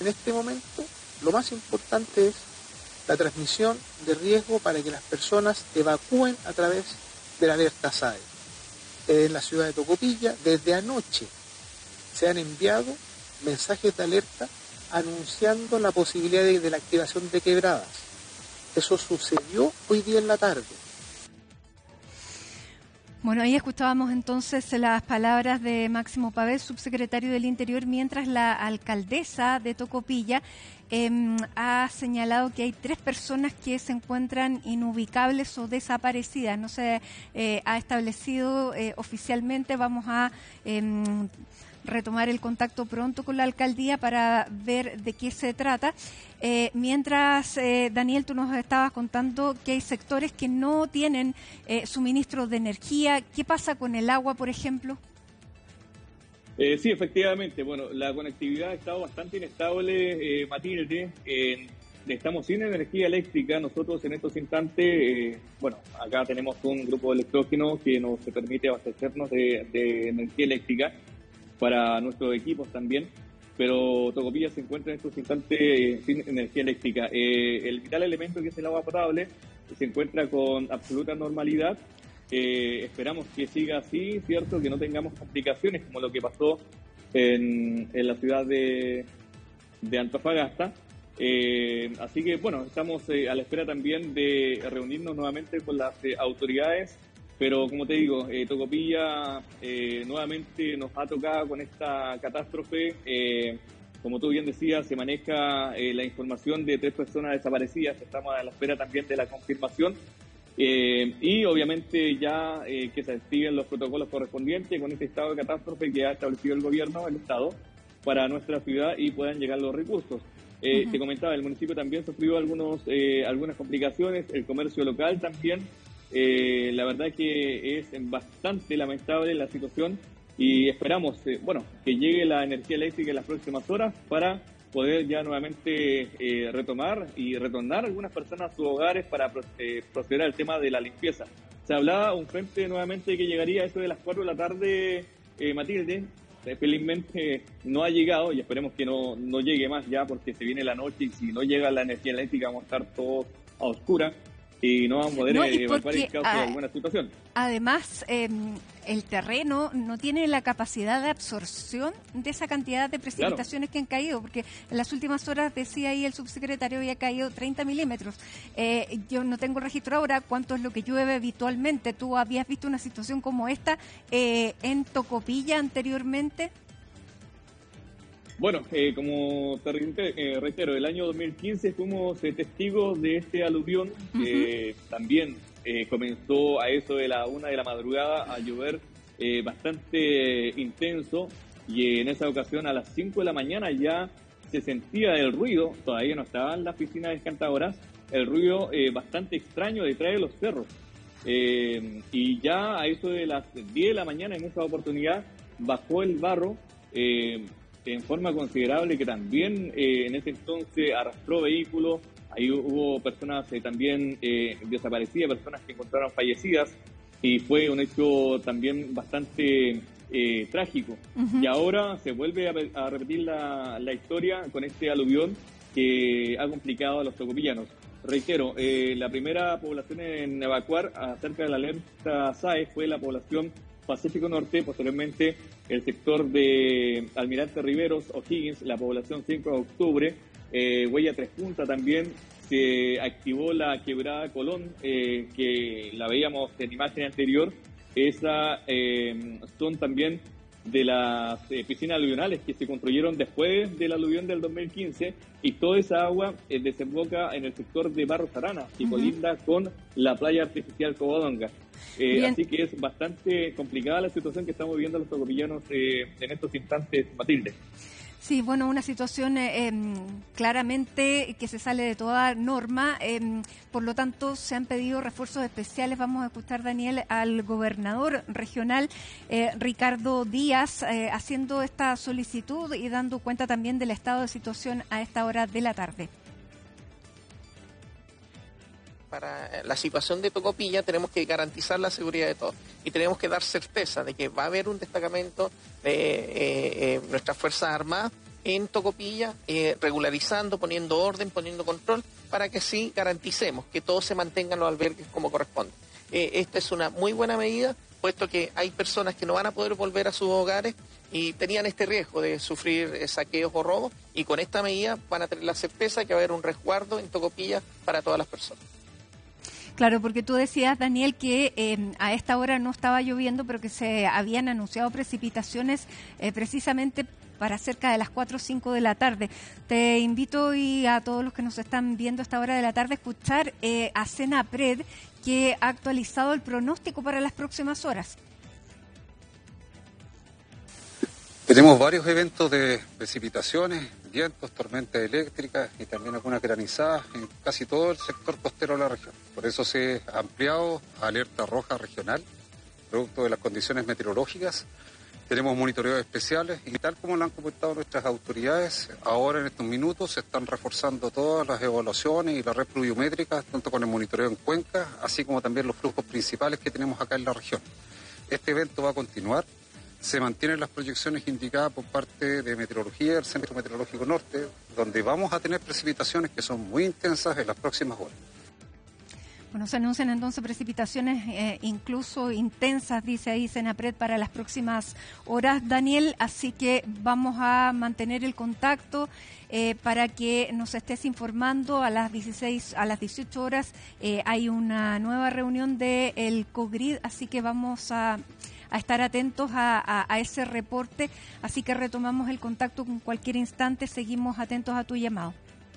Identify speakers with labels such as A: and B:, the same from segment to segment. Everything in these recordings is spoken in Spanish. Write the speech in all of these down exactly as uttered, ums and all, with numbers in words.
A: En este momento, lo más importante es la transmisión de riesgo para que las personas evacúen a través de la alerta S A E. En la ciudad de Tocopilla, desde anoche, se han enviado mensajes de alerta anunciando la posibilidad de, de la activación de quebradas. Eso sucedió hoy día en la tarde.
B: Bueno, ahí escuchábamos entonces las palabras de Máximo Pavés, subsecretario del Interior, mientras la alcaldesa de Tocopilla eh, ha señalado que hay tres personas que se encuentran inubicables o desaparecidas. No se eh, ha establecido eh, oficialmente. Vamos a eh, retomar el contacto pronto con la alcaldía para ver de qué se trata. Eh, mientras, eh, Daniel, tú nos estabas contando que hay sectores que no tienen eh, suministro de energía. ¿Qué pasa con el agua, por ejemplo?
C: Eh, sí, efectivamente. Bueno, la conectividad ha estado bastante inestable, eh, Matilde. Eh, estamos sin energía eléctrica. Nosotros en estos instantes, eh, bueno, acá tenemos un grupo de electrógeno que nos permite abastecernos de, de energía eléctrica para nuestros equipos también, pero Tocopilla se encuentra en estos instantes eh, sin energía eléctrica. Eh, el vital elemento, que es el agua potable, se encuentra con absoluta normalidad. Eh, esperamos que siga así, ¿cierto? Que no tengamos complicaciones como lo que pasó en, en la ciudad de, de Antofagasta. Eh, así que, bueno, estamos eh, a la espera también de reunirnos nuevamente con las eh, autoridades. Pero como te digo, eh, Tocopilla eh, nuevamente nos ha tocado con esta catástrofe. Eh, como tú bien decías, se maneja eh, la información de tres personas desaparecidas. Estamos a la espera también de la confirmación. Eh, y obviamente ya eh, que se activen los protocolos correspondientes con este estado de catástrofe que ha establecido el gobierno, el Estado, para nuestra ciudad y puedan llegar los recursos. Eh, uh-huh. Te comentaba, el municipio también sufrió algunos, eh, algunas complicaciones, el comercio local también. Eh, la verdad que es bastante lamentable la situación y esperamos, eh, bueno, que llegue la energía eléctrica en las próximas horas para poder ya nuevamente eh, retomar y retornar algunas personas a sus hogares para eh, proceder al tema de la limpieza. Se hablaba un frente nuevamente que llegaría a eso de las cuatro de la tarde, eh, Matilde. Eh, felizmente no ha llegado y esperemos que no, no llegue más ya, porque se viene la noche y si no llega la energía eléctrica vamos a estar todos a oscuras y no vamos a poder no, evacuar en caso de alguna situación.
B: Además, eh, el terreno no tiene la capacidad de absorción de esa cantidad de precipitaciones, claro, que han caído, porque en las últimas horas, decía ahí el subsecretario, había caído treinta milímetros. Eh, yo no tengo registro ahora cuánto es lo que llueve habitualmente. ¿Tú habías visto una situación como esta eh, en Tocopilla anteriormente?
C: Bueno, eh, como te eh, reitero, el año dos mil quince fuimos eh, testigos de este aluvión. Uh-huh. eh, también eh, comenzó a eso de la una de la madrugada a llover eh, bastante intenso, y en esa ocasión a las cinco de la mañana ya se sentía el ruido. Todavía no estaban las piscinas descantadoras, el ruido eh, bastante extraño detrás de los cerros. Eh, y ya a eso de las diez de la mañana, en esa oportunidad, bajó el barro eh, en forma considerable, que también eh, en ese entonces arrastró vehículos. Ahí hubo personas eh, también eh, desaparecidas, personas que encontraron fallecidas, y fue un hecho también bastante eh, trágico. Uh-huh. Y ahora se vuelve a, a repetir la, la historia con este aluvión que ha complicado a los tocopillanos. Reitero, eh, la primera población en evacuar acerca de la alerta S A E fue la población Pacífico Norte, posteriormente el sector de Almirante Riveros, O'Higgins, la población cinco de octubre, eh, Huella Tres Puntas también. Se activó la quebrada Colón, eh, que la veíamos en imagen anterior. Esa eh, son también de las eh, piscinas aluvionales que se construyeron después del aluvión del dos mil quince, y toda esa agua eh, desemboca en el sector de Barros Arana, que uh-huh. colinda con la playa artificial Covadonga. Eh, así que es bastante complicada la situación que estamos viviendo los tocopillanos eh, en estos instantes, Matilde.
B: Sí, bueno, una situación eh, claramente que se sale de toda norma. Eh, por lo tanto, se han pedido refuerzos especiales. Vamos a escuchar, Daniel, al gobernador regional, eh, Ricardo Díaz, eh, haciendo esta solicitud y dando cuenta también del estado de situación a esta hora de la tarde.
D: Para la situación de Tocopilla tenemos que garantizar la seguridad de todos y tenemos que dar certeza de que va a haber un destacamento de eh, eh, nuestras Fuerzas Armadas en Tocopilla, eh, regularizando, poniendo orden, poniendo control, para que sí garanticemos que todos se mantengan los albergues como corresponde. Eh, esta es una muy buena medida, puesto que hay personas que no van a poder volver a sus hogares y tenían este riesgo de sufrir eh, saqueos o robos, y con esta medida van a tener la certeza que va a haber un resguardo en Tocopilla para todas las personas.
B: Claro, porque tú decías, Daniel, que eh, a esta hora no estaba lloviendo, pero que se habían anunciado precipitaciones eh, precisamente para cerca de las cuatro o cinco de la tarde. Te invito y a todos los que nos están viendo a esta hora de la tarde a escuchar eh, a Senapred, que ha actualizado el pronóstico para las próximas horas.
E: Tenemos varios eventos de precipitaciones, vientos, tormentas eléctricas y también algunas granizadas en casi todo el sector costero de la región. Por eso se ha ampliado a alerta roja regional, producto de las condiciones meteorológicas. Tenemos monitoreos especiales y tal como lo han comentado nuestras autoridades, ahora en estos minutos se están reforzando todas las evaluaciones y la red pluviométrica, tanto con el monitoreo en Cuenca, así como también los flujos principales que tenemos acá en la región. Este evento va a continuar. Se mantienen las proyecciones indicadas por parte de Meteorología del Centro Meteorológico Norte, donde vamos a tener precipitaciones que son muy intensas en las próximas horas.
B: Bueno, se anuncian entonces precipitaciones eh, incluso intensas, dice ahí Senapred, para las próximas horas, Daniel, así que vamos a mantener el contacto eh, para que nos estés informando. A las dieciséis, a las dieciocho horas eh, hay una nueva reunión del COGRID, así que vamos a... a estar atentos a, a, a ese reporte, así que retomamos el contacto con cualquier instante, seguimos atentos a tu llamado.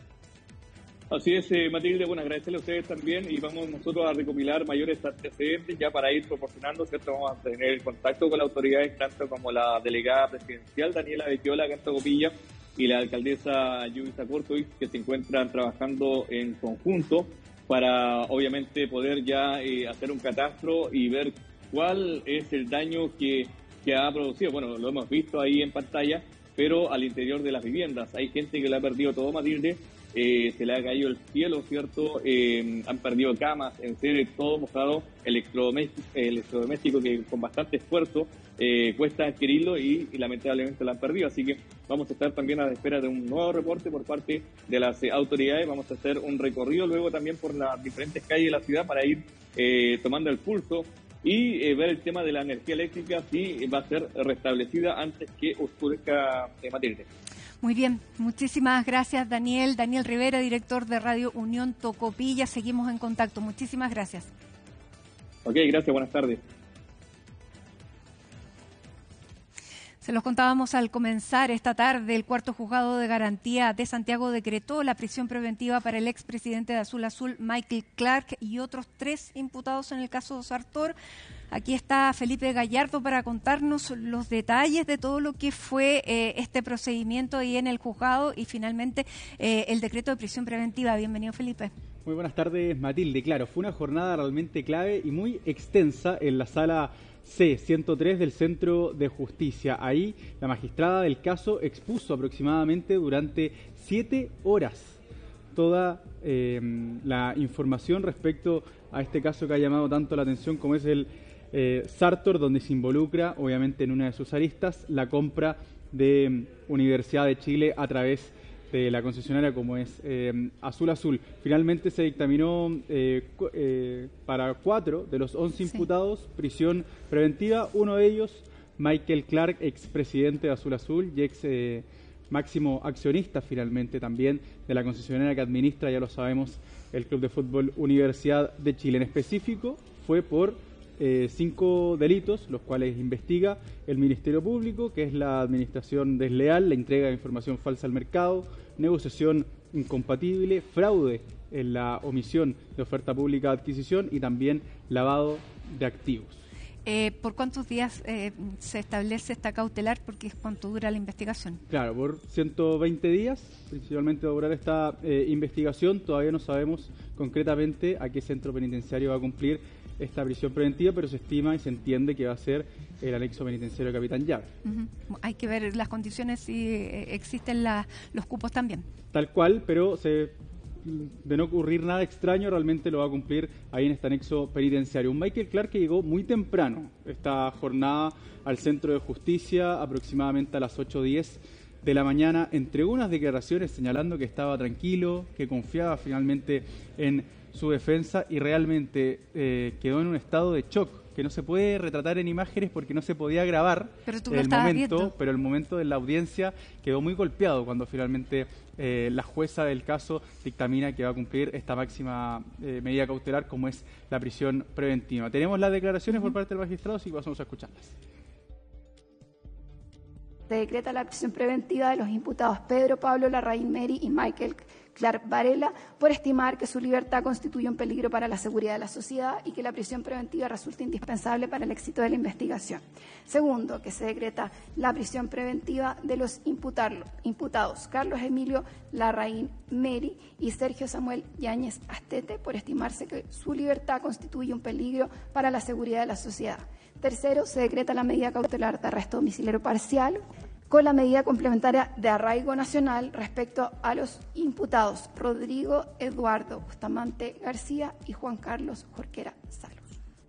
C: Así es, eh, Matilde, bueno, agradecerle a ustedes también y vamos nosotros a recopilar mayores antecedentes ya para ir proporcionando, ¿cierto? Vamos a tener el contacto con las autoridades, tanto como la delegada presidencial Daniela Becchiola acá en Tocopilla y la alcaldesa Yubisa Cortois, que se encuentran trabajando en conjunto para, obviamente, poder ya eh, hacer un catastro y ver cuál es el daño que, que ha producido. Bueno, lo hemos visto ahí en pantalla, pero al interior de las viviendas. Hay gente que le ha perdido todo, Matilde, eh, se le ha caído el cielo, ¿cierto? Eh, han perdido camas, en serio, todo mojado, electrodoméstico, electrodoméstico que con bastante esfuerzo eh, cuesta adquirirlo y, y lamentablemente lo han perdido. Así que vamos a estar también a la espera de un nuevo reporte por parte de las eh, autoridades. Vamos a hacer un recorrido luego también por las diferentes calles de la ciudad para ir eh, tomando el pulso y eh, ver el tema de la energía eléctrica, si va a ser restablecida antes que oscurezca eh, Matilde.
B: Muy bien, muchísimas gracias, Daniel. Daniel Rivera, director de Radio Unión Tocopilla. Seguimos en contacto. Muchísimas gracias.
C: Ok, gracias. Buenas tardes.
B: Se los contábamos al comenzar esta tarde. El cuarto juzgado de garantía de Santiago decretó la prisión preventiva para el expresidente de Azul Azul, Michael Clark, y otros tres imputados en el caso Sartor. Aquí está Felipe Gallardo para contarnos los detalles de todo lo que fue eh, este procedimiento ahí en el juzgado y finalmente eh, el decreto de prisión preventiva. Bienvenido, Felipe.
F: Muy buenas tardes, Matilde. Claro, fue una jornada realmente clave y muy extensa en la sala C ciento tres del Centro de Justicia. Ahí la magistrada del caso expuso aproximadamente durante siete horas toda eh, la información respecto a este caso que ha llamado tanto la atención, como es el eh, Sartor, donde se involucra, obviamente en una de sus aristas, la compra de Universidad de Chile a través de la concesionaria como es eh, Azul Azul. Finalmente se dictaminó eh, eh, para cuatro de los once imputados sí. prisión preventiva. Uno de ellos, Michael Clark, expresidente de Azul Azul y ex eh, máximo accionista finalmente también de la concesionaria que administra, ya lo sabemos, el Club de Fútbol Universidad de Chile. En específico fue por eh, cinco delitos, los cuales investiga el Ministerio Público, que es la administración desleal, la entrega de información falsa al mercado, negociación incompatible, fraude en la omisión de oferta pública de adquisición y también lavado de activos.
B: Eh, ¿Por cuántos días eh, se establece esta cautelar? Porque es cuánto dura la investigación.
F: Claro, por ciento veinte días, principalmente va a durar esta eh, investigación. Todavía no sabemos concretamente a qué centro penitenciario va a cumplir esta prisión preventiva, pero se estima y se entiende que va a ser el anexo penitenciario de Capitán Llave.
B: Uh-huh. Hay que ver las condiciones si eh, existen la, los cupos también.
F: Tal cual, pero se, de no ocurrir nada extraño, realmente lo va a cumplir ahí en este anexo penitenciario. Un Michael Clark que llegó muy temprano esta jornada al Centro de Justicia, aproximadamente a las ocho diez de la mañana entregó unas declaraciones señalando que estaba tranquilo, que confiaba finalmente en su defensa y realmente eh, quedó en un estado de shock que no se puede retratar en imágenes porque no se podía grabar
B: pero tú lo
F: el momento,
B: viendo.
F: pero el momento de la audiencia quedó muy golpeado cuando finalmente eh, la jueza del caso dictamina que va a cumplir esta máxima eh, medida cautelar como es la prisión preventiva. Tenemos las declaraciones por parte del magistrado, así que pasamos a escucharlas.
G: Se decreta la prisión preventiva de los imputados Pedro Pablo Larraín Meri y Michael Clark Varela por estimar que su libertad constituye un peligro para la seguridad de la sociedad y que la prisión preventiva resulta indispensable para el éxito de la investigación. Segundo, que se decreta la prisión preventiva de los imputados Carlos Emilio Larraín Meri y Sergio Samuel Yáñez Astete por estimarse que su libertad constituye un peligro para la seguridad de la sociedad. Tercero, se decreta la medida cautelar de arresto domiciliario parcial con la medida complementaria de arraigo nacional respecto a los imputados Rodrigo Eduardo Bustamante García y Juan Carlos Jorquera Salos.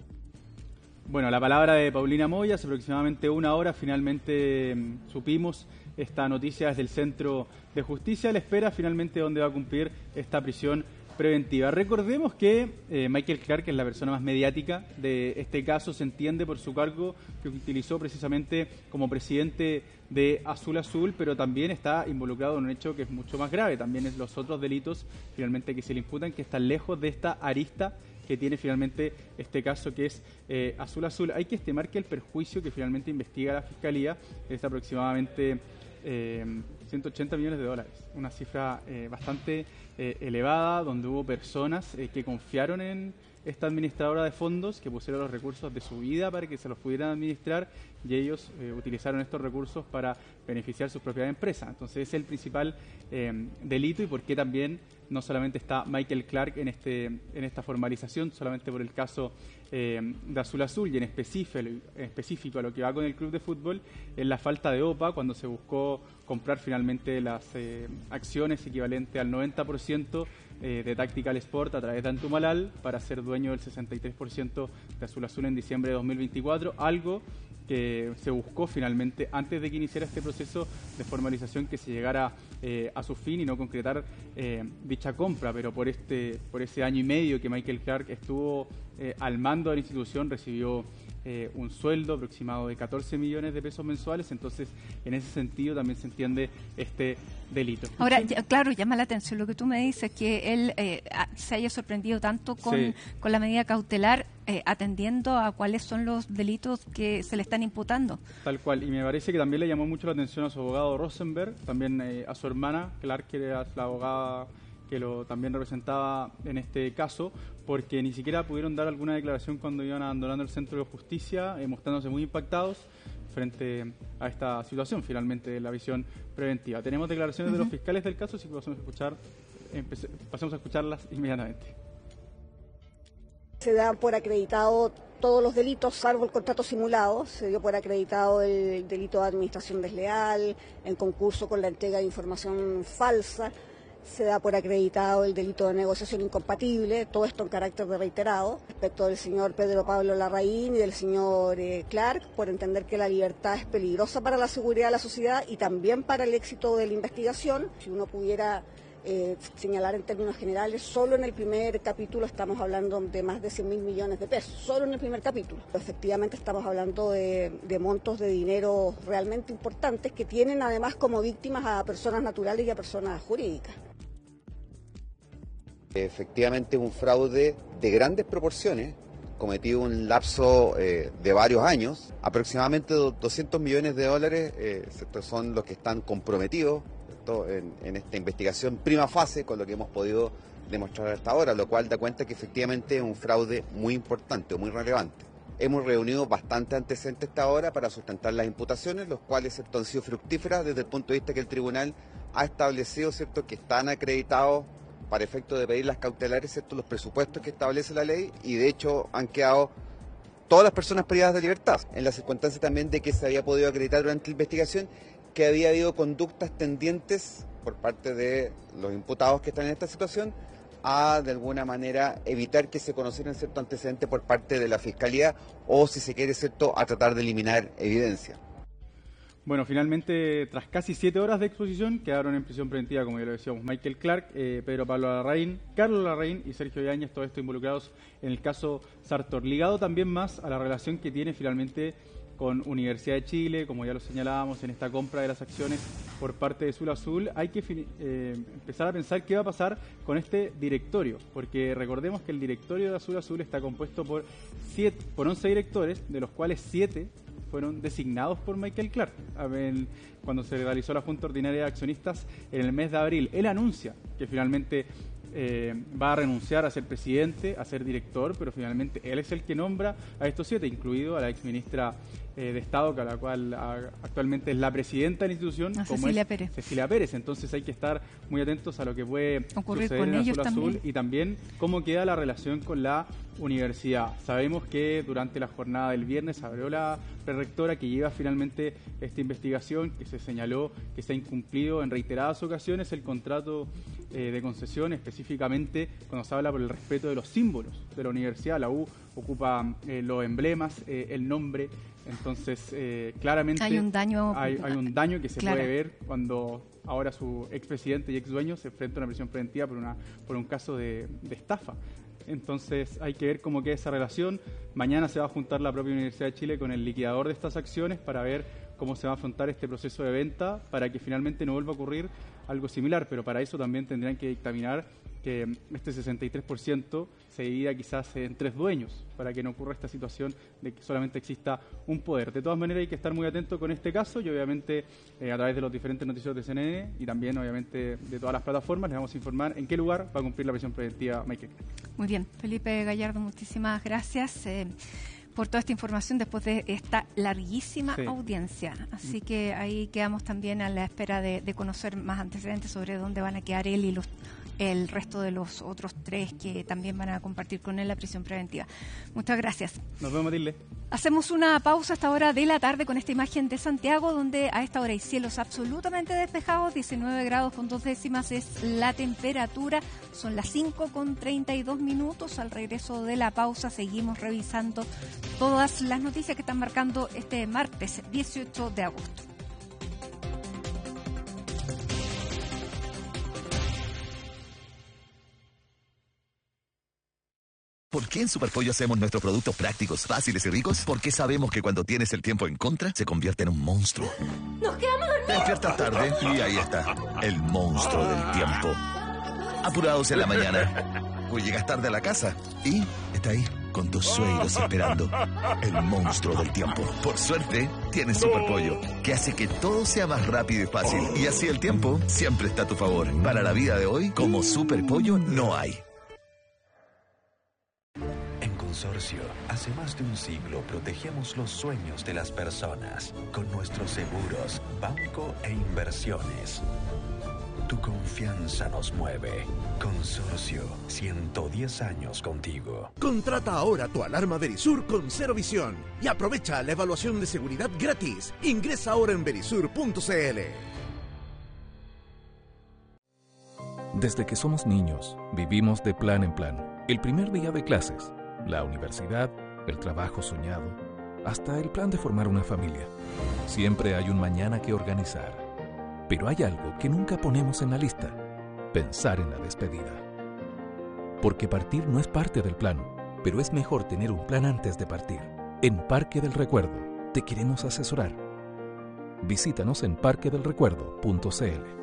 F: Bueno, la palabra de Paulina Moya, hace aproximadamente una hora finalmente mmm, supimos esta noticia desde el Centro de Justicia, la espera finalmente dónde va a cumplir esta prisión preventiva. Recordemos que eh, Michael Clark es la persona más mediática de este caso, se entiende por su cargo que utilizó precisamente como presidente de Azul Azul, pero también está involucrado en un hecho que es mucho más grave, también es los otros delitos finalmente que se le imputan, que están lejos de esta arista que tiene finalmente este caso que es eh, Azul Azul. Hay que estimar que el perjuicio que finalmente investiga la Fiscalía es aproximadamente eh, ciento ochenta millones de dólares, una cifra eh, bastante eh, elevada, donde hubo personas eh, que confiaron en esta administradora de fondos, que pusieron los recursos de su vida para que se los pudieran administrar y ellos eh, utilizaron estos recursos para beneficiar su propia empresa. Entonces ese es el principal eh, delito y por qué también no solamente está Michael Clark en, este, en esta formalización, solamente por el caso eh, de Azul Azul y en específico, en específico a lo que va con el club de fútbol, es la falta de O P A cuando se buscó comprar finalmente las eh, acciones equivalentes al noventa por ciento eh, de Tactical Sport a través de Antumalal para ser dueño del sesenta y tres por ciento de Azul Azul en diciembre de dos mil veinticuatro, algo que se buscó finalmente antes de que iniciara este proceso de formalización que se llegara eh, a su fin y no concretar eh, dicha compra, pero por este por ese año y medio que Michael Clark estuvo eh, al mando de la institución recibió eh, un sueldo aproximado de catorce millones de pesos mensuales, entonces en ese sentido también se entiende este delito.
B: Ahora, ya, claro, llama la atención lo que tú me dices, que él eh, se haya sorprendido tanto con, sí. con la medida cautelar, eh, atendiendo a cuáles son los delitos que se le están imputando.
F: Tal cual, y me parece que también le llamó mucho la atención a su abogado Rosenberg, también eh, a su hermana, Clark, que era la abogada que lo también representaba en este caso, porque ni siquiera pudieron dar alguna declaración cuando iban abandonando el Centro de Justicia, eh, mostrándose muy impactados frente a esta situación, finalmente, de la visión preventiva. Tenemos declaraciones uh-huh. de los fiscales del caso, así que pasamos a escuchar, empecé, pasamos a escucharlas inmediatamente.
H: Se dan por acreditado todos los delitos, salvo el contrato simulado. Se dio por acreditado el delito de administración desleal, en concurso con la entrega de información falsa. Se da por acreditado el delito de negociación incompatible, todo esto en carácter de reiterado. Respecto del señor Pedro Pablo Larraín y del señor eh, Clark, por entender que la libertad es peligrosa para la seguridad de la sociedad y también para el éxito de la investigación. Si uno pudiera eh, señalar en términos generales, solo en el primer capítulo estamos hablando de más de cien mil millones de pesos, solo en el primer capítulo. Efectivamente estamos hablando de, de montos de dinero realmente importantes que tienen además como víctimas a personas naturales y a personas jurídicas.
I: Efectivamente un fraude de grandes proporciones, cometido en un lapso eh, de varios años, aproximadamente doscientos millones de dólares eh, son los que están comprometidos en, en esta investigación prima fase con lo que hemos podido demostrar hasta ahora, lo cual da cuenta que efectivamente es un fraude muy importante o muy relevante. Hemos reunido bastantes antecedentes hasta ahora para sustentar las imputaciones, los cuales ¿cierto? han sido fructíferas desde el punto de vista que el tribunal ha establecido ¿cierto? que están acreditados para efecto de pedir las cautelares, ¿cierto? los presupuestos que establece la ley y de hecho han quedado todas las personas privadas de libertad, en la circunstancia también de que se había podido acreditar durante la investigación que había habido conductas tendientes por parte de los imputados que están en esta situación a de alguna manera evitar que se conocieran ciertos antecedentes por parte de la Fiscalía o si se quiere cierto a tratar de eliminar evidencia.
F: Bueno, finalmente, tras casi siete horas de exposición, quedaron en prisión preventiva, como ya lo decíamos, Michael Clark, eh, Pedro Pablo Larraín, Carlos Larraín y Sergio Yáñez, todo esto involucrados en el caso Sartor. Ligado también más a la relación que tiene finalmente con Universidad de Chile, como ya lo señalábamos, en esta compra de las acciones por parte de Sul Azul, hay que eh, empezar a pensar qué va a pasar con este directorio, porque recordemos que el directorio de Azul Azul está compuesto por, siete, por once directores, de los cuales siete fueron designados por Michael Clark. Cuando se realizó la Junta Ordinaria de Accionistas en el mes de abril, él anuncia que finalmente Eh, va a renunciar a ser presidente, a ser director, pero finalmente él es el que nombra a estos siete, incluido a la exministra eh, de Estado, que a la cual a, actualmente es la presidenta de la institución,
B: a
F: como
B: Cecilia
F: es
B: Pérez.
F: Cecilia Pérez. Entonces hay que estar muy atentos a lo que puede
B: ocurrir
F: suceder
B: con
F: en
B: ellos
F: Azul
B: también.
F: Azul y también cómo queda la relación con la universidad. Sabemos que durante la jornada del viernes abrió la prerrectora que lleva finalmente esta investigación, que se señaló que se ha incumplido en reiteradas ocasiones el contrato eh, de concesión, específicamente cuando se habla por el respeto de los símbolos de la universidad. La U ocupa eh, los emblemas, eh, el nombre, entonces eh, claramente
B: hay un daño,
F: hay, hay un daño que se
B: claro.
F: puede ver cuando ahora su expresidente y ex dueño se enfrenta a una prisión preventiva por, una, por un caso de, de estafa. Entonces hay que ver cómo queda esa relación. Mañana se va a juntar la propia Universidad de Chile con el liquidador de estas acciones para ver cómo se va a afrontar este proceso de venta para que finalmente no vuelva a ocurrir algo similar, pero para eso también tendrán que dictaminar que este sesenta y tres por ciento se divida quizás en tres dueños para que no ocurra esta situación de que solamente exista un poder. De todas maneras hay que estar muy atento con este caso y obviamente eh, a través de los diferentes noticiarios de C N N y también obviamente de todas las plataformas les vamos a informar en qué lugar va a cumplir la prisión preventiva Michael.
B: Muy bien, Felipe Gallardo, muchísimas gracias eh, por toda esta información después de esta larguísima sí. audiencia. Así que ahí quedamos también a la espera de, de conocer más antecedentes sobre dónde van a quedar él y los el resto de los otros tres que también van a compartir con él la prisión preventiva. Muchas gracias.
F: Nos vemos, Matilde.
B: Hacemos una pausa a esta hora de la tarde con esta imagen de Santiago, donde a esta hora hay cielos absolutamente despejados, diecinueve grados con dos décimas es la temperatura, son las cinco con treinta y dos minutos. Al regreso de la pausa seguimos revisando todas las noticias que están marcando este martes dieciocho de agosto.
J: ¿Por qué en Superpollo hacemos nuestros productos prácticos, fáciles y ricos? Porque sabemos que cuando tienes el tiempo en contra, se convierte en un monstruo.
K: ¡Nos quedamos dormidos!
J: Te despiertas tarde y ahí está, el monstruo del tiempo. Apurados en la mañana. O llegas tarde a la casa y está ahí, con tus suegros esperando. El monstruo del tiempo. Por suerte, tienes Superpollo, que hace que todo sea más rápido y fácil. Y así el tiempo siempre está a tu favor. Para la vida de hoy, como Superpollo no hay.
L: Consorcio, hace más de un siglo protegemos los sueños de las personas con nuestros seguros, banco e inversiones. Tu confianza nos mueve. Consorcio, ciento diez años contigo.
M: Contrata ahora tu alarma Verisur con Cero Visión y aprovecha la evaluación de seguridad gratis. Ingresa ahora en verisur punto c l.
N: Desde que somos niños, vivimos de plan en plan. El primer día de clases, la universidad, el trabajo soñado, hasta el plan de formar una familia. Siempre hay un mañana que organizar. Pero hay algo que nunca ponemos en la lista: pensar en la despedida. Porque partir no es parte del plan, pero es mejor tener un plan antes de partir. En Parque del Recuerdo te queremos asesorar. Visítanos en parque del recuerdo punto c l.